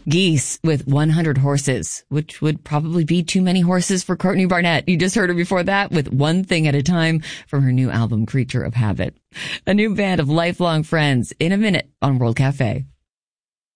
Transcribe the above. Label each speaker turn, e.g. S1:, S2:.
S1: Geese with 100 horses, which would probably be too many horses for Courtney Barnett. You just heard her before that with One Thing at a Time from her new album, Creature of Habit. A new band of lifelong friends in a minute on World Cafe.